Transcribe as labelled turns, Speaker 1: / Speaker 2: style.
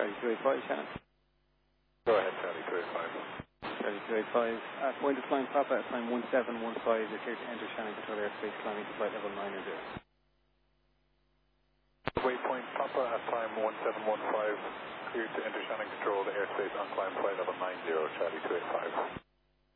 Speaker 1: Charlie 285, Shannon.
Speaker 2: Go ahead, Charlie 285.
Speaker 1: Charlie 285. Point of climb Papa at climb 1715 is here to enter Shannon Control airspace climbing to flight level 90.
Speaker 2: Waypoint Papa at climb 1715, cleared to enter Shannon Control, the airspace on climb flight level 90, Charlie 285.